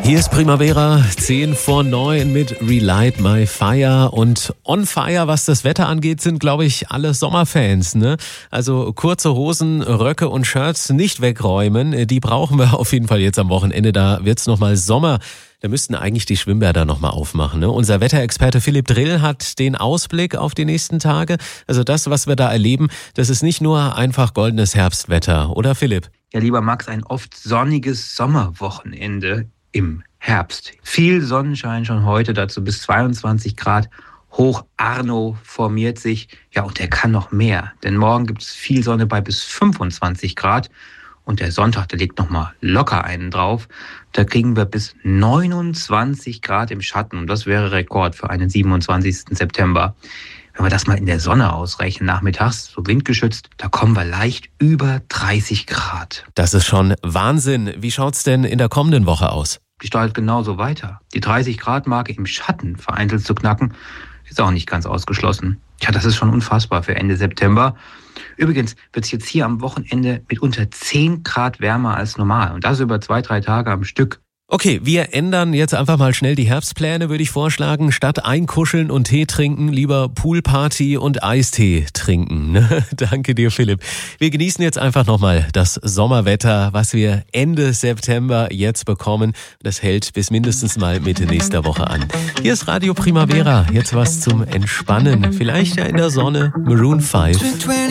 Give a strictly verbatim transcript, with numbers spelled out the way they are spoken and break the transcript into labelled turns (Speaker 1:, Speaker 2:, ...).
Speaker 1: Hier ist Primavera, zehn vor neun mit Relight My Fire. Und on fire, was das Wetter angeht, sind, glaube ich, alle Sommerfans, ne? Also kurze Hosen, Röcke und Shirts nicht wegräumen. Die brauchen wir auf jeden Fall jetzt am Wochenende. Da wird's nochmal Sommer. Da müssten eigentlich die Schwimmbäder nochmal aufmachen, ne? Unser Wetterexperte Philipp Drill hat den Ausblick auf die nächsten Tage. Also das, was wir da erleben, das ist nicht nur einfach goldenes Herbstwetter, oder Philipp?
Speaker 2: Ja, lieber Max, ein oft sonniges Sommerwochenende im Herbst. Viel Sonnenschein schon heute, dazu bis zweiundzwanzig Grad. Hoch Arno formiert sich. Ja, und der kann noch mehr, denn morgen gibt es viel Sonne bei bis fünfundzwanzig Grad. Und der Sonntag, der legt nochmal locker einen drauf. Da kriegen wir bis neunundzwanzig Grad im Schatten. Und das wäre Rekord für einen siebenundzwanzigsten September. Wenn wir das mal in der Sonne ausrechnen, nachmittags, so windgeschützt, da kommen wir leicht über dreißig Grad.
Speaker 1: Das ist schon Wahnsinn. Wie schaut's denn in der kommenden Woche aus?
Speaker 2: Die strahlt genauso weiter. Die dreißig Grad Marke im Schatten vereinzelt zu knacken, ist auch nicht ganz ausgeschlossen. Tja, das ist schon unfassbar für Ende September. Übrigens wird es jetzt hier am Wochenende mit unter zehn Grad wärmer als normal. Und das über zwei, drei Tage am Stück.
Speaker 1: Okay, wir ändern jetzt einfach mal schnell die Herbstpläne, würde ich vorschlagen. Statt einkuscheln und Tee trinken, lieber Poolparty und Eistee trinken. Danke dir, Philipp. Wir genießen jetzt einfach nochmal das Sommerwetter, was wir Ende September jetzt bekommen. Das hält bis mindestens mal Mitte nächster Woche an. Hier ist Radio Primavera. Jetzt was zum Entspannen. Vielleicht ja in der Sonne. Maroon fünf.